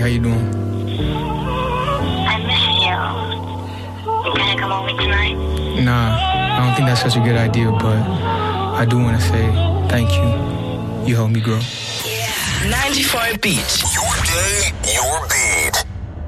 you doing? I miss you. You gonna come over tonight? Nah, I don't think that's such a good idea, but I do want to say thank you. You helped me grow. Yeah. 94 Beat. Your day, your beat.